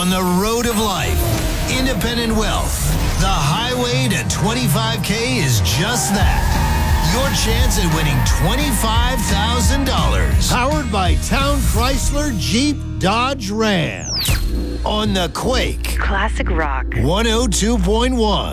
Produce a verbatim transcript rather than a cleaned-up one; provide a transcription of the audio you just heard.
on the road of life. Independent wealth. The highway to twenty-five K is just that. Your chance at winning twenty-five thousand dollars. Powered by Town Chrysler Jeep Dodge Ram. On the Quake. Classic rock. one oh two point one.